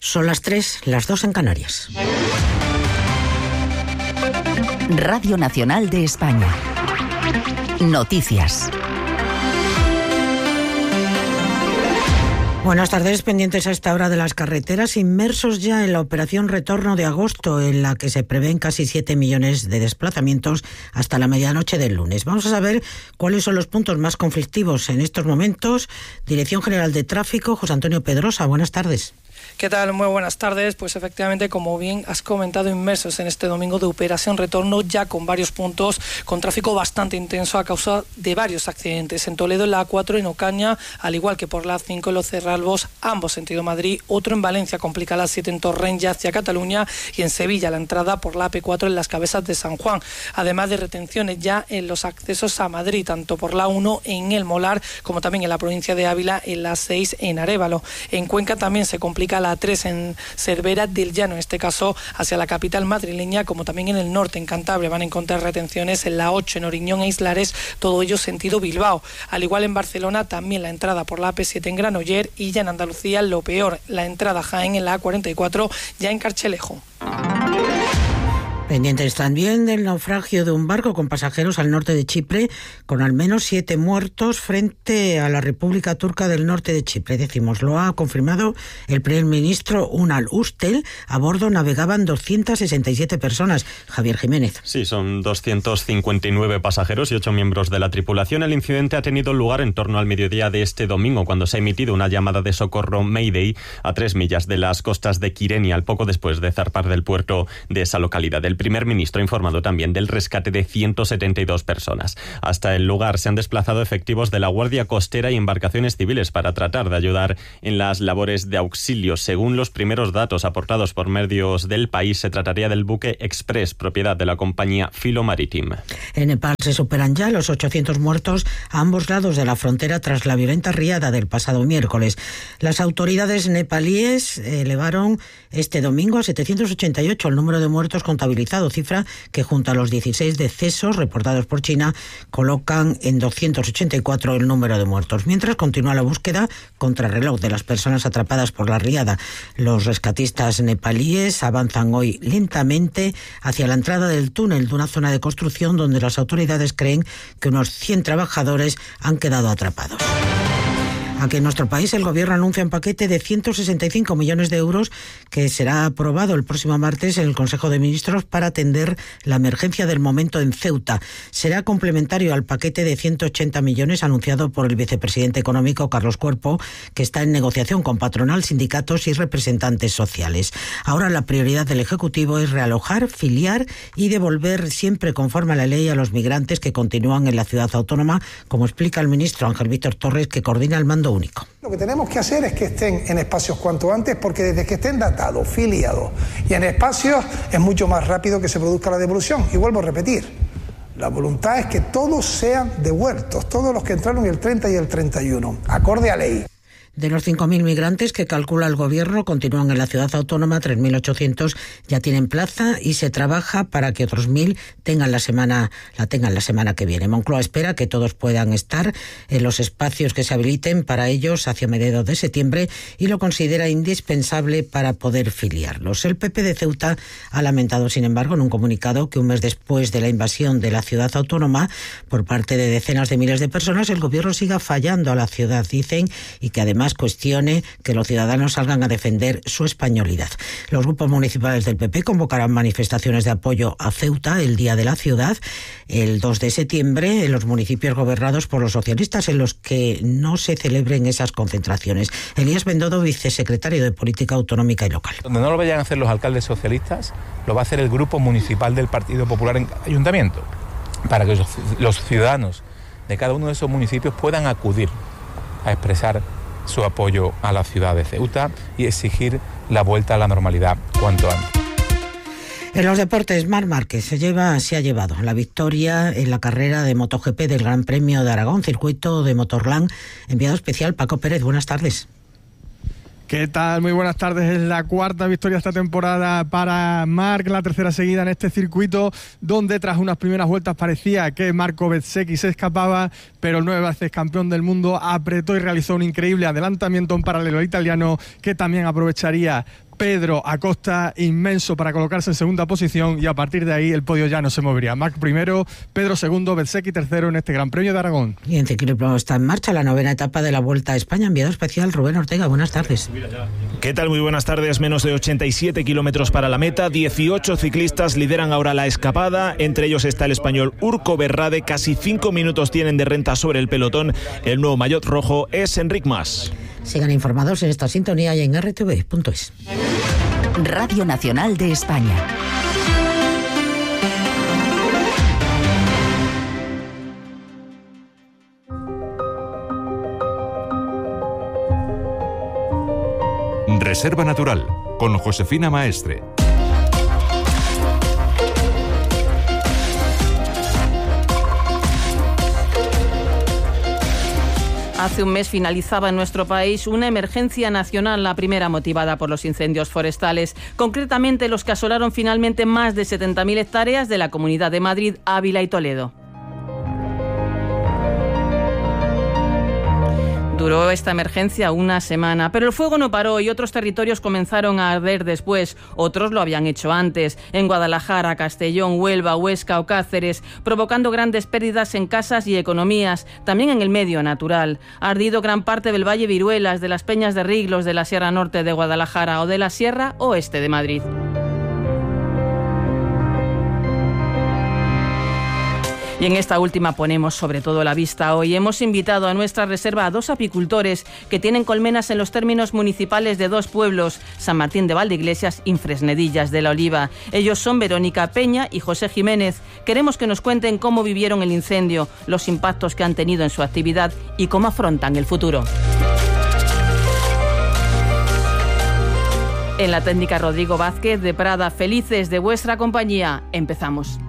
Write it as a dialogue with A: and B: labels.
A: Son las 3, las 2 en Canarias.
B: Radio Nacional de España. Noticias.
A: Buenas tardes, pendientes a esta hora de las carreteras, inmersos ya en la operación Retorno de agosto, en la que se prevén casi 7 millones de desplazamientos hasta la medianoche del lunes. Vamos a saber cuáles son los puntos más conflictivos en estos momentos. Dirección General de Tráfico, José Antonio Pedrosa, buenas tardes.
C: ¿Qué tal? Muy buenas tardes. Pues efectivamente, como bien has comentado, inmersos en este domingo de operación Retorno, ya con varios puntos con tráfico bastante intenso a causa de varios accidentes. En Toledo, en la A4, en Ocaña, al igual que por la A5 en Los Cerralbos, ambos sentido Madrid. Otro en Valencia, complica la A7 en Torrent ya hacia Cataluña, y en Sevilla la entrada por la AP4 en las Cabezas de San Juan. Además de retenciones ya en los accesos a Madrid, tanto por la 1 en El Molar como también en la provincia de Ávila en la 6 en Arévalo. En Cuenca también se complica la 3 en Cervera del Llano, en este caso hacia la capital madrileña, como también en el norte, en Cantabria, van a encontrar retenciones en la 8 en Oriñón e Islares, todo ello sentido Bilbao. Al igual en Barcelona, también la entrada por la AP7 en Granoller, y ya en Andalucía lo peor, la entrada a Jaén en la A44, ya en Carchelejo.
A: Pendientes también del naufragio de un barco con pasajeros al norte de Chipre, con al menos 7 muertos frente a la República Turca del Norte de Chipre. Lo ha confirmado el primer ministro Unal Ustel. A bordo navegaban 267 personas. Javier Jiménez.
D: Sí, son 259 pasajeros y 8 miembros de la tripulación. El incidente ha tenido lugar en torno al mediodía de este domingo, cuando se ha emitido una llamada de socorro Mayday a 3 millas de las costas de Kyrenia, al poco después de zarpar del puerto de esa localidad. El primer ministro ha informado también del rescate de 172 personas. Hasta el lugar se han desplazado efectivos de la Guardia Costera y embarcaciones civiles para tratar de ayudar en las labores de auxilio. Según los primeros datos aportados por medios del país, se trataría del buque Express, propiedad de la compañía Filo Maritime.
A: En Nepal se superan ya los 800 muertos a ambos lados de la frontera tras la violenta riada del pasado miércoles. Las autoridades nepalíes elevaron este domingo a 788 el número de muertos contabilizados, cifra que junto a los 16 decesos reportados por China colocan en 284 el número de muertos. Mientras continúa la búsqueda contrarreloj de las personas atrapadas por la riada. Los rescatistas nepalíes avanzan hoy lentamente hacia la entrada del túnel de una zona de construcción donde las autoridades creen que unos 100 trabajadores han quedado atrapados. Aquí en nuestro país el Gobierno anuncia un paquete de 165 millones de euros que será aprobado el próximo martes en el Consejo de Ministros para atender la emergencia del momento en Ceuta. Será complementario al paquete de 180 millones anunciado por el vicepresidente económico Carlos Cuerpo, que está en negociación con patronal, sindicatos y representantes sociales. Ahora la prioridad del Ejecutivo es realojar, filiar y devolver siempre conforme a la ley a los migrantes que continúan en la ciudad autónoma, como explica el ministro Ángel Víctor Torres, que coordina el mando único.
E: Lo que tenemos que hacer es que estén en espacios cuanto antes, porque desde que estén datados, filiados y en espacios es mucho más rápido que se produzca la devolución. Y vuelvo a repetir, la voluntad es que todos sean devueltos, todos los que entraron el 30 y el 31, acorde a ley.
A: De los 5.000 migrantes que calcula el Gobierno continúan en la ciudad autónoma, 3.800 ya tienen plaza y se trabaja para que otros 1.000 tengan la semana que viene. Moncloa espera que todos puedan estar en los espacios que se habiliten para ellos hacia mediados de septiembre y lo considera indispensable para poder filiarlos. El PP de Ceuta ha lamentado, sin embargo, en un comunicado que un mes después de la invasión de la ciudad autónoma por parte de decenas de miles de personas, el Gobierno siga fallando a la ciudad, dicen, y que además cuestione que los ciudadanos salgan a defender su españolidad. Los grupos municipales del PP convocarán manifestaciones de apoyo a Ceuta el Día de la Ciudad, el 2 de septiembre, en los municipios gobernados por los socialistas, en los que no se celebren esas concentraciones. Elías Bendodo, vicesecretario de Política Autonómica y Local.
F: Donde no lo vayan a hacer los alcaldes socialistas, lo va a hacer el grupo municipal del Partido Popular en ayuntamiento, para que los ciudadanos de cada uno de esos municipios puedan acudir a expresar su apoyo a la ciudad de Ceuta y exigir la vuelta a la normalidad cuanto antes.
A: En los deportes, Marc Márquez se ha llevado la victoria en la carrera de MotoGP del Gran Premio de Aragón, circuito de Motorland. Enviado especial, Paco Pérez, buenas tardes.
G: ¿Qué tal? Muy buenas tardes. Es la cuarta victoria esta temporada para Marc, la tercera seguida en este circuito, donde tras unas primeras vueltas parecía que Marco Bezzecchi se escapaba, pero el 9 veces campeón del mundo apretó y realizó un increíble adelantamiento en paralelo al italiano, que también aprovecharía Pedro Acosta, inmenso para colocarse en segunda posición, y a partir de ahí el podio ya no se movería. Marc primero, Pedro segundo, Bezzecchi tercero en este Gran Premio de Aragón.
A: Y en ciclismo está en marcha la 9ª etapa de la Vuelta a España. Enviado especial Rubén Ortega, buenas tardes.
H: ¿Qué tal? Muy buenas tardes. Menos de 87 kilómetros para la meta. 18 ciclistas lideran ahora la escapada. Entre ellos está el español Urco Berrade. Casi 5 minutos tienen de renta sobre el pelotón. El nuevo maillot rojo es Enric Mas.
A: Sigan informados en esta sintonía y en rtv.es.
B: Radio Nacional de España.
I: Reserva Natural, con Josefina Maestre.
J: Hace un mes finalizaba en nuestro país una emergencia nacional, la primera motivada por los incendios forestales, concretamente los que asolaron finalmente más de 70.000 hectáreas de la Comunidad de Madrid, Ávila y Toledo. Duró esta emergencia una semana, pero el fuego no paró y otros territorios comenzaron a arder después. Otros lo habían hecho antes, en Guadalajara, Castellón, Huelva, Huesca o Cáceres, provocando grandes pérdidas en casas y economías, también en el medio natural. Ha ardido gran parte del Valle Viruelas, de las Peñas de Riglos, de la Sierra Norte de Guadalajara o de la Sierra Oeste de Madrid. Y en esta última ponemos sobre todo la vista hoy. Hemos invitado a nuestra reserva a 2 apicultores que tienen colmenas en los términos municipales de 2 pueblos, San Martín de Valdeiglesias y Fresnedillas de la Oliva. Ellos son Verónica Peña y José Jiménez. Queremos que nos cuenten cómo vivieron el incendio, los impactos que han tenido en su actividad y cómo afrontan el futuro. En la técnica Rodrigo Vázquez de Prada, felices de vuestra compañía. Empezamos.